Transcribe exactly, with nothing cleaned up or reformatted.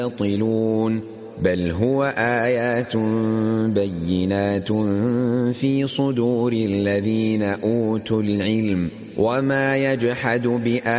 باطلون بل هو آيات بينات في صدور الذين أوتوا العلم وما يجحد بآياتنا